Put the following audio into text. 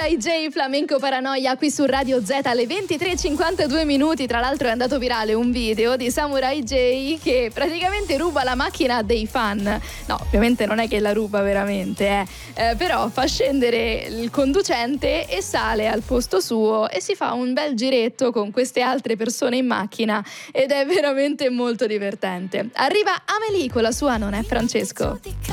Samurai J, Flamenco Paranoia qui su Radio Z alle 23:52 minuti. Tra l'altro è andato virale un video di Samurai J che praticamente ruba la macchina dei fan. No, ovviamente non è che la ruba veramente, però fa scendere il conducente e sale al posto suo e si fa un bel giretto con queste altre persone in macchina ed è veramente molto divertente. Arriva Amélie con la sua Non è Francesco.